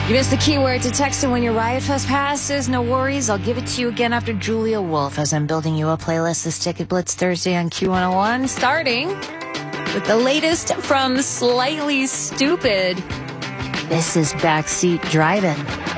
You missed the keyword to text it when your Riot Fest passes. No worries. I'll give it to you again after Julia Wolf as I'm building you a playlist this Ticket Blitz Thursday on Q101, starting with the latest from Slightly Stoopid. This is Backseat Drivin'.